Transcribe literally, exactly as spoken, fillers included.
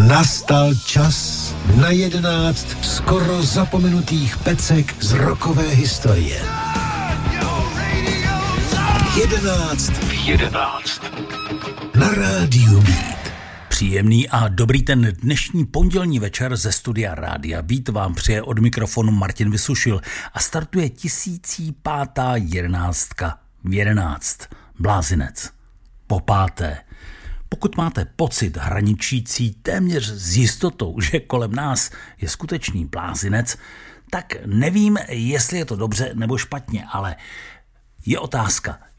Nastal čas na jedenáct skoro zapomenutých pecek z rockové historie. Jedenáct v jedenáct. Na rádiu Beat. Příjemný a dobrý ten dnešní pondělní večer ze studia Rádia Beat vám přeje od mikrofonu Martin Vysušil a startuje tisící pátá jedenáctka v jedenáct. Blázinec. Po páté. Pokud máte pocit hraničící téměř s jistotou, že kolem nás je skutečný blázinec, tak nevím, jestli je to dobře nebo špatně, ale je otázka,